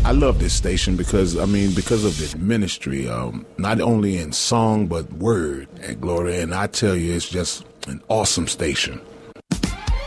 I love this station because because of the ministry, not only in song but word at Glory. And I tell you, it's just an awesome station.